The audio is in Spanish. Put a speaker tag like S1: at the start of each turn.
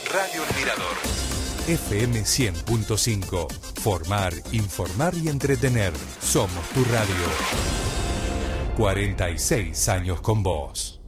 S1: Radio El Mirador.
S2: FM 100.5. Formar, informar y entretener. Somos tu radio. 46 años con vos.